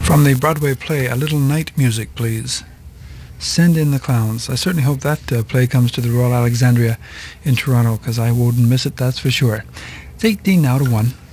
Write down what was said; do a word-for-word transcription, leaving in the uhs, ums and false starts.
From the Broadway play, A Little Night Music, please. Send in the Clowns. I certainly hope that uh, play comes to the Royal Alexandria in Toronto, because I wouldn't miss it, that's for sure. It's eighteen now to one.